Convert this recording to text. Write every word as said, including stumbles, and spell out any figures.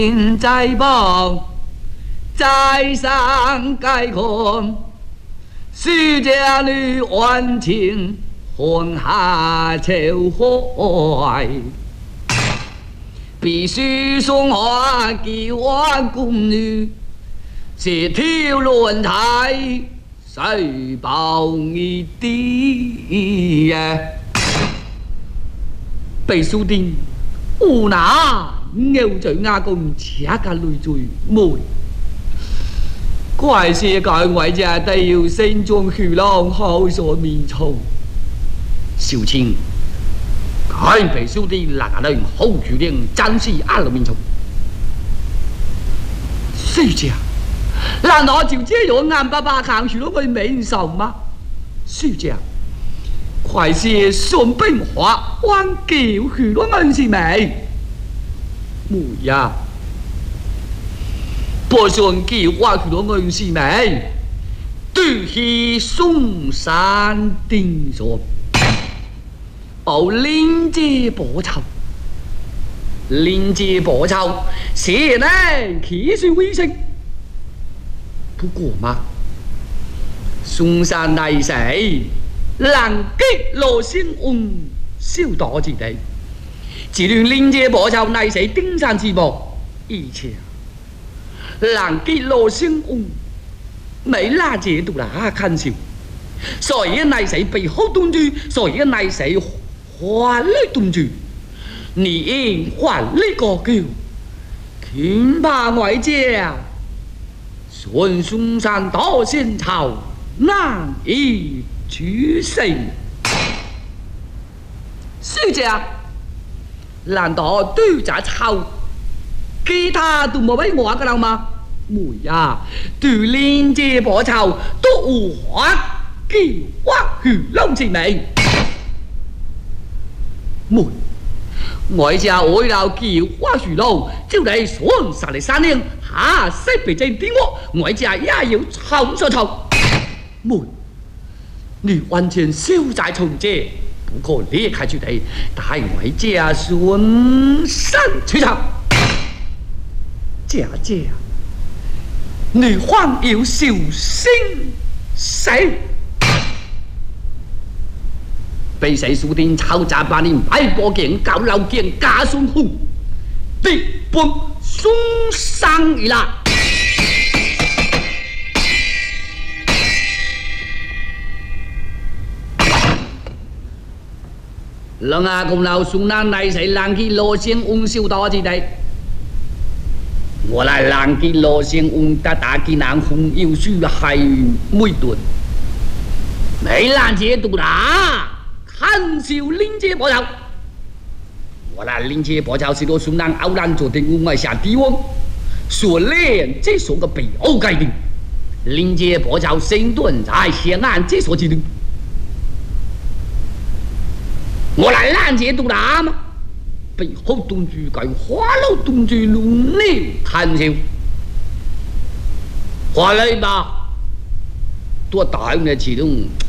心在望，在上该看，徐家女万情混下秋怀，必须送花给万宫女，这条轮台谁保你的呀？被输定，有哪牛嘴牙公恰个累赘妹，怪世界外家都要身中虚浪，好所面冲。小青，该被输定，哪个人好决定，暂时阿了面冲。谁家？难道就这样眼巴巴看住了我面上吗？谁家？快些顺便话，往叫去了恩是未？妹呀，不顺叫话去了恩是未？对起嵩山顶上，哦，临街报仇，临街报仇，谁呢？气势威声。不过嘛，嵩山大势。人击罗星翁，小岛之地，只论临街报仇，乃是顶山之宝。而且，人击罗星翁，没拉解度啦看笑，所以乃是背后动机，所以乃是华丽动机。你应华丽高叫，恐怕外家顺嵩山大仙朝难以取胜。徐家，难道对家吵，其他都冇俾我个人吗？妹呀，对临街报仇都无法叫我去龙之命。妹，我家为了叫我去龙，就嚟顺山的山岭下西北镇点我，我家也要吵说吵。妹。你完全消在从这，不可离开这地，带我家顺山去唱。姐姐，你还要小心谁？被谁输定吵杂把你买波剑、高楼剑、加孙虎，敌本松山一啦。人啊，公老孙那乃是人去罗星翁小岛之地，我来人去罗星翁的大吉南风有书还每顿，没人解读啦，看笑临街报仇。我来临街报仇是罗孙南偶然做的我外下帝王，所练这所个北欧界定，临街报仇身段在西安这所制定。我来拦截杜达吗？背后东居该花楼东居龙内看笑，花来吧，多大的启动。